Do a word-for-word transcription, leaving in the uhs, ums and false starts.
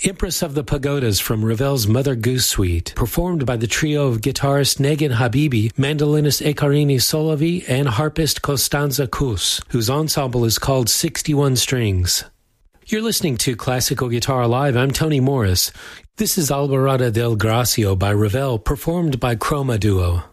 Empress of the Pagodas from Ravel's Mother Goose Suite, performed by the trio of guitarist Negin Habibi, mandolinist Ekarini Solovi, and harpist Costanza Kus, whose ensemble is called sixty-one Strings. You're listening to Classical Guitar Live. I'm Tony Morris. This is Alborada del Gracio by Ravel, performed by Chroma Duo.